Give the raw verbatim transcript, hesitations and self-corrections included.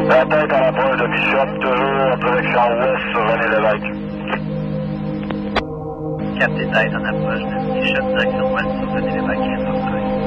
La tête à l'approche de Bishop, toujours en direction ouest sur René Lévesque. Capté tête en approche de Bishop, direction ouest sur René Lévesque.